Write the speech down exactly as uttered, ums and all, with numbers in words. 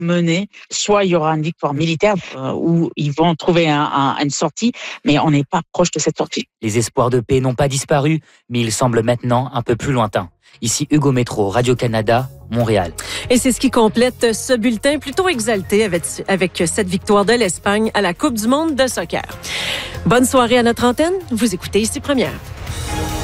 mener. Soit il y aura une victoire militaire euh, où ils vont trouver un, un, une sortie, mais on n'est pas proche de cette sortie. Les espoirs de paix n'ont pas disparu, mais ils semblent maintenant un peu plus lointains. Ici Hugo Métro, Radio-Canada, Montréal. Et c'est ce qui complète ce bulletin plutôt exalté avec, avec cette victoire de l'Espagne à la Coupe du monde de soccer. Bonne soirée à notre antenne. Vous écoutez Ici Première.